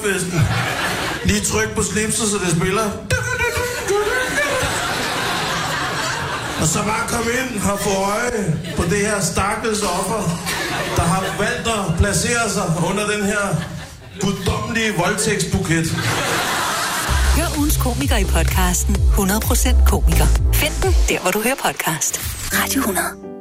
efterfesten. Lige tryk på slipset, så det spiller. Og så bare komme ind og få øje på det her stakkels offer, der har valgt at placere sig under den her guddommelige voldtægtsbuket. Hør ugens komiker i podcasten 100% komiker. Find den der, hvor du hører podcast. Radio 100.